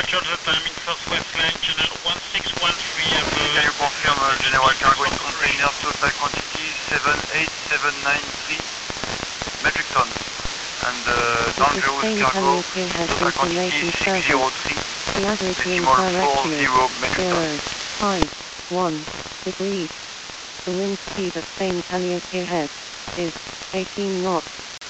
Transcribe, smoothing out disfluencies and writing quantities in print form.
Georgia timing Southwest line, channel 1613 Can you confirm General Cargo in container total quantity 78793 metric tons and dangerous cargo total quantity 603 decimal 40 metric tons. 5 1 degrees. The wind speed of same Calliope head is 18 knots.